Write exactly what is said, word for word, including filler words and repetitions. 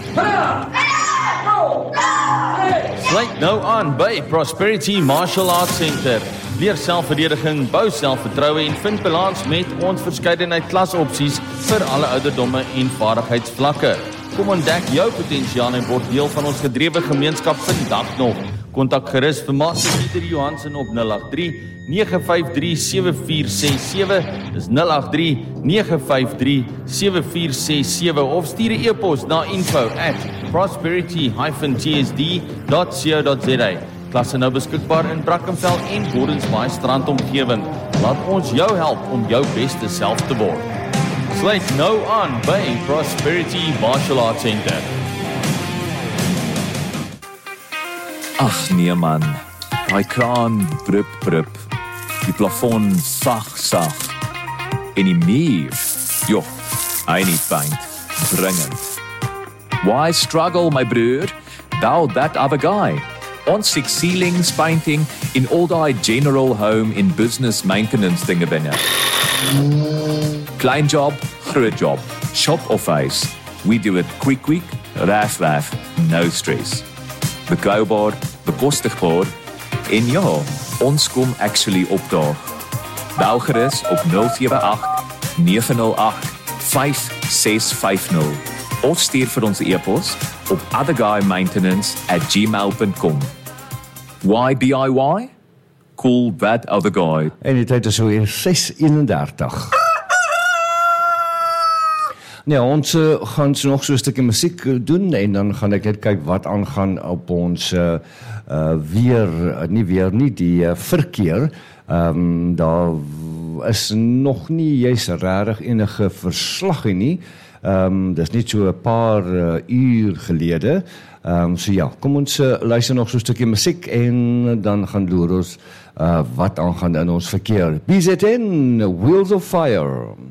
Sluit nou aan by Prosperity Martial Arts Center. Leer selfverdediging, bou selfvertroue en vind balans met ons verskeidenheid klasopsies vir alle ouderdomme en vaardigheidsvlakke. Kom ontdek jou potensiaal en word deel van ons gedrewe gemeenskap vandag nog. Kontak gerus vir Master Pieter Johansen op nul agt drie, nege vyf drie, sewe vier ses sewe, dis nul agt drie, nege vyf drie, sewe vier ses sewe of stuur 'n e-pos na info at prosperity dash t s d dot co dot z a. Klasse nou beskikbaar in Brackenfell en Gordons Bay strandomgewing. Laat ons jou help om jou beste self te word. Sluit nou aan by Prosperity Martial Arts Center. Ag nee man, die kraan drup drup, die plafon sag sag, en die muur, joh, hy nie paint, dringend. Why struggle my broer, thou that other guy? Ons six ceilings painting in all die general home in business maintenance dinge binne. Klein job, groot job, shop of face, we do it quick quick, raf raf, no stress. Betrouwbaar, bekostigbaar en ja, ons kom actually opdaag. Bel gerus op nul sewe agt, nege nul agt, vyf ses vyf nul of stuur vir ons e-pos op otherguymaintenance at gmail dot com. Why D I Y? Cool that other guy. En die tyd is so hier ses eenendertig. Nee, ons uh, gaan so nog so 'n stukkie musiek doen en dan gaan ek net kyk wat aangaan op ons uh, uh, weer, nie weer nie, die uh, verkeer. Um, daar is nog nie juist regtig enige verslag nie. Um, dis net so 'n paar uh, uur gelede. Um, so ja, kom ons uh, luister nog so 'n stukkie musiek en dan gaan loer ons uh, wat aangaan in ons verkeer. B Z N, Wheels of Fire.